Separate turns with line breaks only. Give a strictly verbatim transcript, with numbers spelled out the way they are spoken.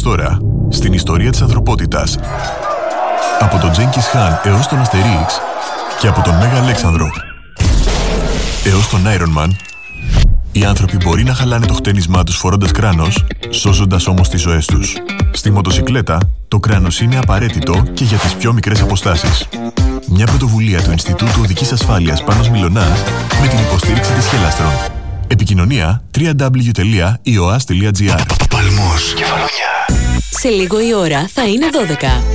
τώρα, στην ιστορία της ανθρωπότητας. Από τον Τζένκις Χαν έως τον Αστερίξ και από τον Μέγα Αλέξανδρο έως τον Iron Man, οι άνθρωποι μπορεί να χαλάνε το χτένισμά τους φορώντας κράνος, σώζοντας όμως τις ζωές τους. Στη μοτοσικλέτα, το κράνος είναι απαραίτητο και για τις πιο μικρές αποστάσεις. Μια πρωτοβουλία του Ινστιτούτου Οδικής Ασφάλειας Πάνος Μιλωνάς με την υποστήριξη της Χελάστρον. Επικοινωνία double-u double-u double-u τελεία ι ο ας τελεία τζι άρ.
Παλμός, Κεφαλονιά.
Σε λίγο η ώρα θα είναι δώδεκα.